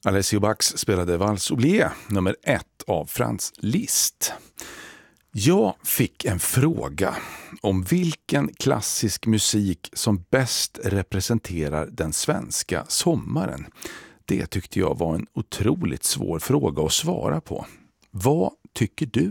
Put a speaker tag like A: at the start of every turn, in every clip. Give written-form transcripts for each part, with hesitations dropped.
A: Alessio Bachs spelade Valse Oubliée, nummer 1 av Franz Liszt. Jag fick en fråga om vilken klassisk musik som bäst representerar den svenska sommaren. Det tyckte jag var en otroligt svår fråga att svara på. Vad tycker du?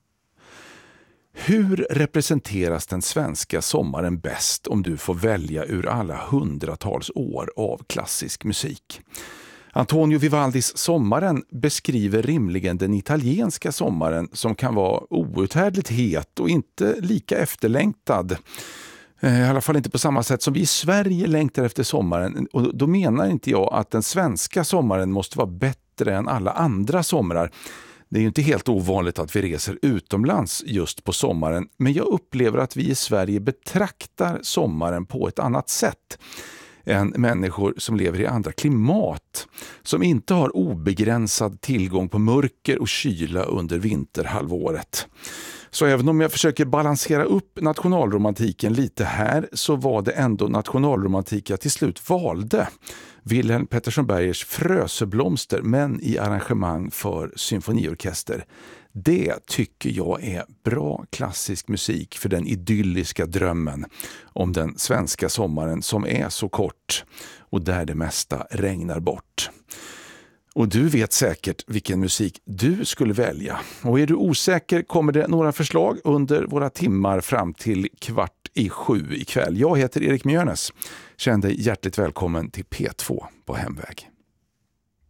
A: Hur representeras den svenska sommaren bäst om du får välja ur alla hundratals år av klassisk musik? Antonio Vivaldis Sommaren beskriver rimligen den italienska sommaren som kan vara outhärdligt het och inte lika efterlängtad. I alla fall inte på samma sätt som vi i Sverige längtar efter sommaren. Och då menar inte jag att den svenska sommaren måste vara bättre än alla andra somrar. Det är ju inte helt ovanligt att vi reser utomlands just på sommaren, men jag upplever att vi i Sverige betraktar sommaren på ett annat sätt än människor som lever i andra klimat, som inte har obegränsad tillgång på mörker och kyla under vinterhalvåret. Så även om jag försöker balansera upp nationalromantiken lite här, så var det ändå nationalromantik jag till slut valde. Wilhelm Pettersson Bergers Fröseblomster, men i arrangemang för symfoniorkester. Det tycker jag är bra klassisk musik för den idylliska drömmen om den svenska sommaren som är så kort och där det mesta regnar bort. Och du vet säkert vilken musik du skulle välja. Och är du osäker kommer det några förslag under våra timmar fram till 6:15 ikväll. Jag heter Erik Mjörnes. Känn dig hjärtligt välkommen till P2 på Hemväg.